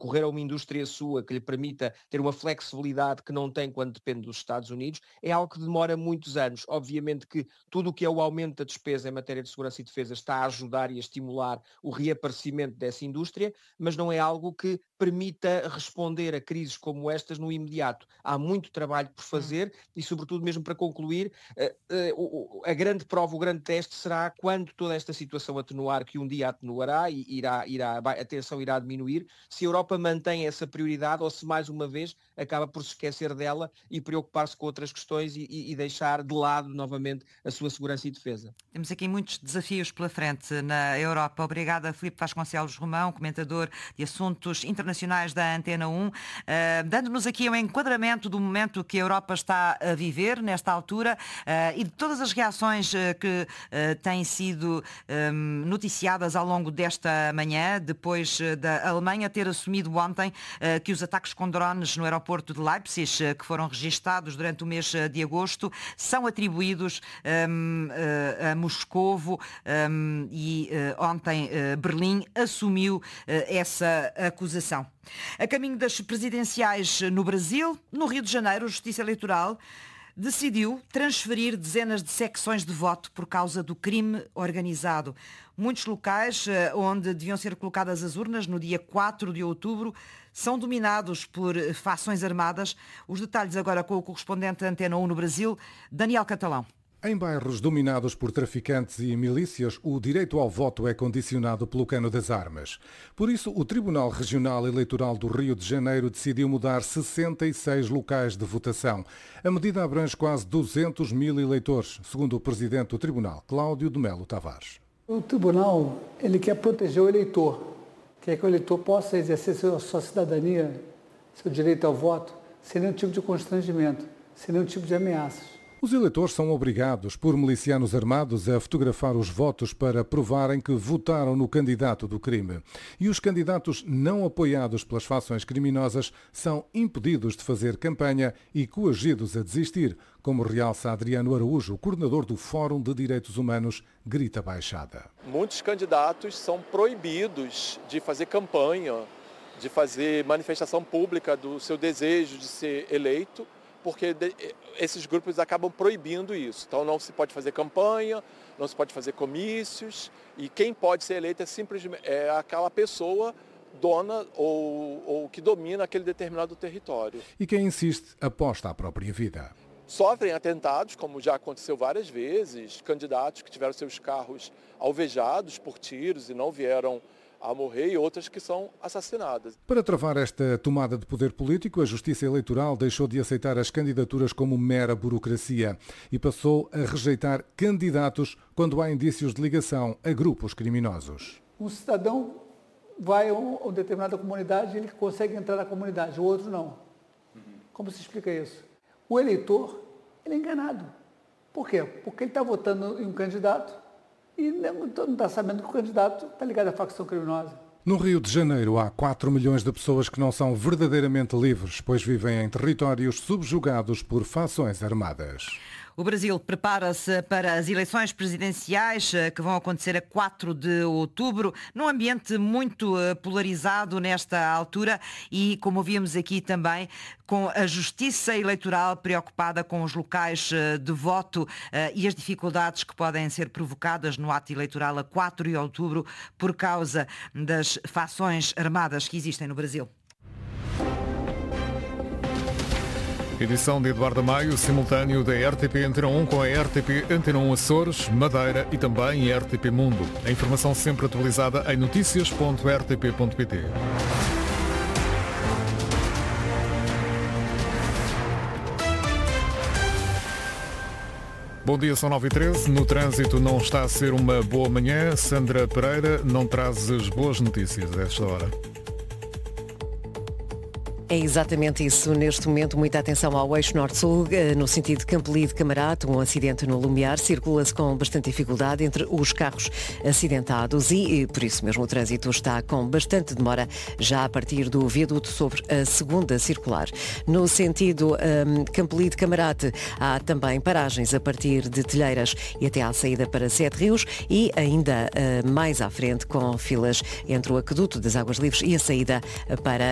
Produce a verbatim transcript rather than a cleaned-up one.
recorrer a uma indústria sua que lhe permita ter uma flexibilidade que não tem quando depende dos Estados Unidos, é algo que demora muitos anos. Obviamente que tudo o que é o aumento da despesa em matéria de segurança e defesa está a ajudar e a estimular o reaparecimento dessa indústria, mas não é algo que permita responder a crises como estas no imediato. Há muito trabalho por fazer e, sobretudo, mesmo para concluir, a grande prova, o grande teste será quando toda esta situação atenuar, que um dia atenuará e irá, irá, a tensão irá diminuir, se a Europa mantém essa prioridade ou se, mais uma vez, acaba por se esquecer dela e preocupar-se com outras questões e, e deixar de lado, novamente, a sua segurança e defesa. Temos aqui muitos desafios pela frente na Europa. Obrigada, Filipe Vasconcelos Romão, comentador de assuntos internacionais da Antena um, uh, dando-nos aqui um enquadramento do momento que a Europa está a viver nesta altura uh, e de todas as reações uh, que uh, têm sido um, noticiadas ao longo desta manhã, depois uh, da Alemanha ter assumido ontem uh, que os ataques com drones no aeroporto de Leipzig, uh, que foram registados durante o mês de agosto, são atribuídos um, uh, a Moscovo um, e uh, ontem uh, Berlim assumiu uh, essa acusação. A caminho das presidenciais no Brasil, no Rio de Janeiro, a Justiça Eleitoral decidiu transferir dezenas de secções de voto por causa do crime organizado. Muitos locais onde deviam ser colocadas as urnas no dia quatro de outubro são dominados por facções armadas. Os detalhes agora com o correspondente Antena um no Brasil, Daniel Catalão. Em bairros dominados por traficantes e milícias, o direito ao voto é condicionado pelo cano das armas. Por isso, o Tribunal Regional Eleitoral do Rio de Janeiro decidiu mudar sessenta e seis locais de votação. A medida abrange quase duzentos mil eleitores, segundo o presidente do Tribunal, Cláudio de Melo Tavares. O Tribunal ele quer proteger o eleitor, quer que o eleitor possa exercer sua cidadania, seu direito ao voto, sem nenhum tipo de constrangimento, sem nenhum tipo de ameaças. Os eleitores são obrigados por milicianos armados a fotografar os votos para provarem que votaram no candidato do crime. E os candidatos não apoiados pelas facções criminosas são impedidos de fazer campanha e coagidos a desistir, como realça Adriano Araújo, coordenador do Fórum de Direitos Humanos Grita Baixada. Muitos candidatos são proibidos de fazer campanha, de fazer manifestação pública do seu desejo de ser eleito, porque esses grupos acabam proibindo isso. Então não se pode fazer campanha, não se pode fazer comícios, e quem pode ser eleito é simplesmente é aquela pessoa dona ou, ou que domina aquele determinado território. E quem insiste aposta à própria vida. Sofrem atentados, como já aconteceu várias vezes, candidatos que tiveram seus carros alvejados por tiros e não vieram a morrer, e outras que são assassinadas. Para travar esta tomada de poder político, a Justiça Eleitoral deixou de aceitar as candidaturas como mera burocracia e passou a rejeitar candidatos quando há indícios de ligação a grupos criminosos. Um cidadão vai a uma determinada comunidade e ele consegue entrar na comunidade, o outro não. Como se explica isso? O eleitor, ele é enganado. Por quê? Porque ele está votando em um candidato e não está sabendo que o candidato está ligado à facção criminosa. No Rio de Janeiro há quatro milhões de pessoas que não são verdadeiramente livres, pois vivem em territórios subjugados por facções armadas. O Brasil prepara-se para as eleições presidenciais que vão acontecer a quatro de outubro, num ambiente muito polarizado nesta altura e, como ouvimos aqui também, com a Justiça Eleitoral preocupada com os locais de voto e as dificuldades que podem ser provocadas no ato eleitoral a quatro de outubro por causa das facções armadas que existem no Brasil. Edição de Eduardo Maio, simultâneo da R T P Antena um com a R T P Antena um Açores, Madeira e também R T P Mundo. A informação sempre atualizada em notícias ponto r t p ponto p t. Bom dia, são nove e treze. No trânsito não está a ser uma boa manhã. Sandra Pereira, não trazes boas notícias a esta hora. É exatamente isso. Neste momento, muita atenção ao eixo norte-sul, no sentido de Campolide-Camarate. Um acidente no Lumiar. Circula-se com bastante dificuldade entre os carros acidentados e, por isso mesmo, o trânsito está com bastante demora já a partir do viaduto sobre a segunda circular. No sentido um, Campolide-Camarate, há também paragens a partir de Telheiras e até à saída para Sete Rios e ainda uh, mais à frente com filas entre o Aqueduto das Águas Livres e a saída para